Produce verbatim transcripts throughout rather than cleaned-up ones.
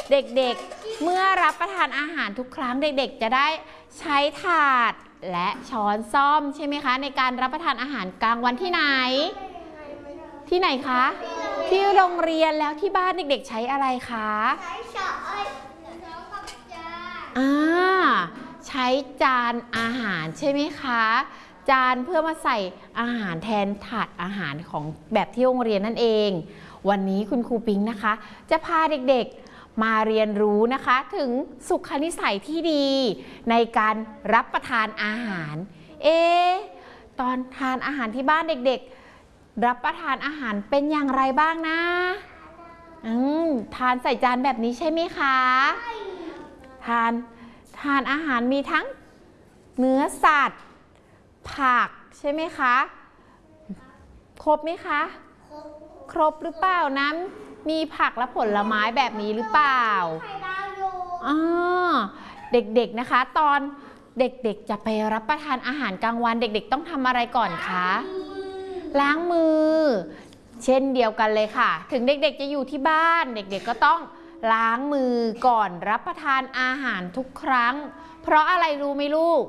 เด็กๆเมื่อรับประทานอาหารทุกครั้งเด็กๆจะได้ใช้ถาดและช้อนซ่อมใช่ไหมคะในการรับประทานอาหารกลางวันที่ไหนที่ไหนคะที่โรงเรียนแล้วที่บ้านเด็กๆใช้อะไรคะใช้ช้อนกับจานอ่าใช้จานอาหารใช่ไหมคะจานเพื่อมาใส่อาหารแทนถาดอาหารของแบบที่โรงเรียนนั่นเองวันนี้คุณครูปิงนะคะจะพาเด็กๆมาเรียนรู้นะคะถึงสุขนิสัยที่ดีในการรับประทานอาหารเอ๊ะตอนทานอาหารที่บ้านเด็กๆรับประทานอาหารเป็นอย่างไรบ้างนะอืมทานใส่จานแบบนี้ใช่ไหมคะทานทานอาหารมีทั้งเนื้อสัตว์ผักใช่ไหมคะครบไหมคะครบหรือเปล่านะมีผักและผลไม้แบบนี้หรือเปล่าอ่าเด็กๆนะคะตอนเด็กๆจะไปรับประทานอาหารกลางวันเด็กๆต้องทำอะไรก่อนคะล้างมือเช่นเดียวกันเลยค่ะถึงเด็กๆจะอยู่ที่บ้านเด็กๆก็ต้องล้างมือก่อนรับประทานอาหารทุกครั้งเพราะอะไรรู้ไหมลูก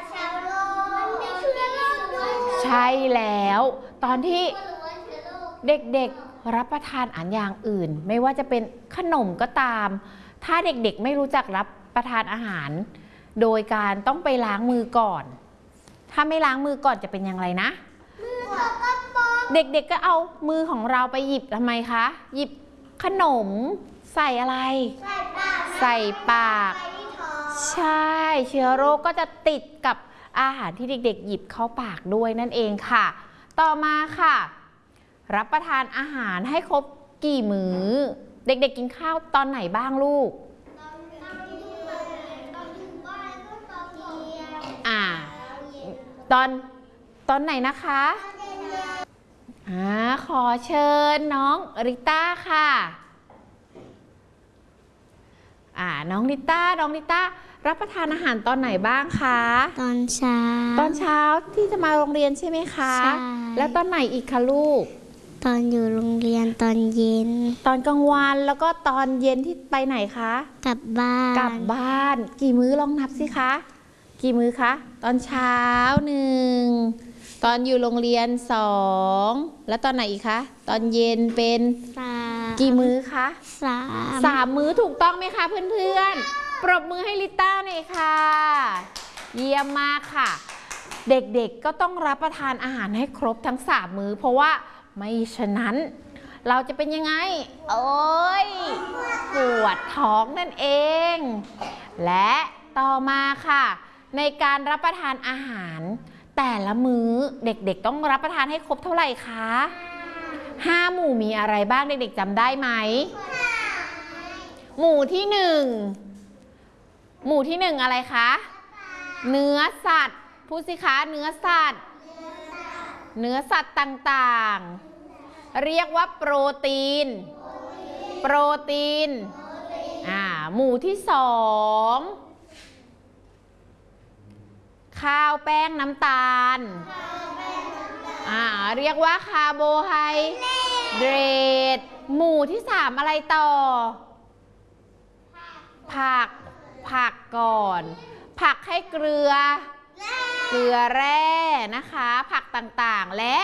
ใช่แล้วตอนที่เด็กๆรับประทานอาหารอย่างอื่นไม่ว่าจะเป็นขนมก็ตามถ้าเด็กๆไม่รู้จักรับประทานอาหารโดยการต้องไปล้างมือก่อนถ้าไม่ล้างมือก่อนจะเป็นอย่างไรนะเด็กๆก็เอามือของเราไปหยิบทำไมคะหยิบขนมใส่อะไรใส่ปากใช่เชื้อโรคก็จะติดกับอาหารที่เด็กๆหยิบเข้าปากด้วยนั่นเองค่ะต่อมาค่ะรับประทานอาหารให้ครบกี่มื้อเด็กๆกินข้าวตอนไหนบ้างลูกอ่าตอนตอนไหนนะคะอ่าขอเชิญน้องริต้าค่ะอ่าน้องริต้าน้องริต้ารับประทานอาหารตอนไหนบ้างคะตอนเช้าตอนเช้าที่จะมาโรงเรียนใช่ไหมคะใช่แล้วตอนไหนอีกคะลูกตอนอยู่โรงเรียนตอนเย็นตอนกลางวันแล้วก็ตอนเย็นที่ไปไหนคะกลับบ้านกลับบ้านกี่มื้อลองนับสิคะกี่มื้อคะตอนเช้าหนึ่งตอนอยู่โรงเรียนสองแล้วตอนไหนอีกคะตอนเย็นเป็นสามกี่มื้อคะสามสามมื้อถูกต้องไหมคะเพื่อนๆปรบมือให้ลิต้าหน่อยค่ะเยี่ยมมากค่ะเด็กๆก็ต้องรับประทานอาหารให้ครบทั้งสามมื้อเพราะว่าไม่ฉะนั้นเราจะเป็นยังไงโอ้ยปวดท้องนั่นเองและต่อมาค่ะในการรับประทานอาหารแต่ละมื้อเด็กๆต้องรับประทานให้ครบเท่าไหร่คะห้าหมู่มีอะไรบ้างเด็กๆจำได้ไหมหมู่ที่หนึ่งหมู่ที่หนึ่งอะไรคะเนื้อสัตว์พูดสิคะเนื้อสัตว์เนื้อสัตว์ต่างๆเรียกว่าโปรตีนโปรตีนอ่าหมู่ที่สองข้าวแป้งน้ำตาลอ่าเรียกว่าคาร์โบไฮเดรตหมู่ที่สามอะไรต่อผักผักก่อนผักให้เกลือเกลือแร่นะคะผักต่างๆและ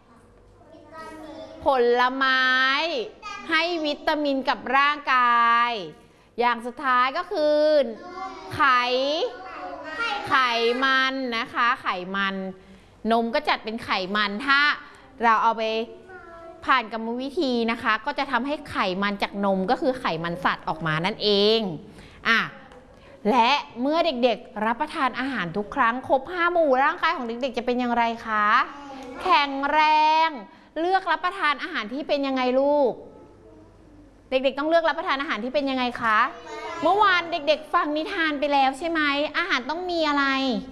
ผลไม้ให้วิตามินกับร่างกายอย่างสุดท้ายก็คือไขไขมันนะคะไขมันนมก็จัดเป็นไขมันถ้าเราเอาไปผ่านกรรมวิธีนะคะก็จะทำให้ไขมันจากนมก็คือไขมันสัตว์ออกมานั่นเองอ่ะและเมื่อเด็กๆรับประทานอาหารทุกครั้งครบห้าหมู่ร่างกายของเด็กๆจะเป็นอย่างไรคะแข็งแรงเลือกรับประทานอาหารที่เป็นยังไงลูกเด็กๆต้องเลือกรับประทานอาหารที่เป็นยังไงคะเมื่อวานเด็กๆฟังนิทานไปแล้วใช่ไหมอาหารต้องมีอะไร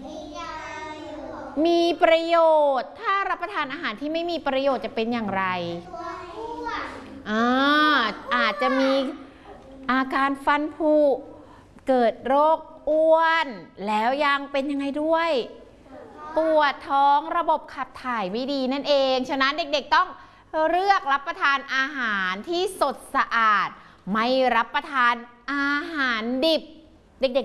มีประโยชน์ถ้ารับประทานอาหารที่ไม่มีประโยชน์จะเป็นอย่างไรอ่าอาจจะมีอาการฟันผุเกิดโรคอ้วนแล้วยังเป็นยังไงด้วยปวดท้องระบบขับถ่ายไม่ดีนั่นเองฉะนั้นเด็กๆต้องเลือกรับประทานอาหารที่สดสะอาดไม่รับประทานอาหารดิบ